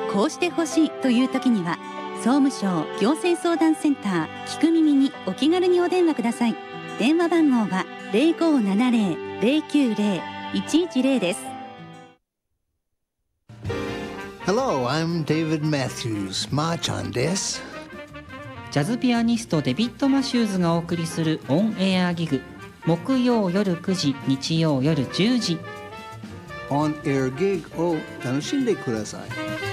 こうしてほしいという時には総務省行政相談センター聞く耳にお気軽にお電話ください。電話番号は 0570-090-110 です。 Hello, I'm David Matthews. まーちゃんです。 ジャズピアニストデビッド・マシューズがお送りするオンエアギグ、木曜夜9時、日曜夜10時。 オンエアギグを楽しんでください。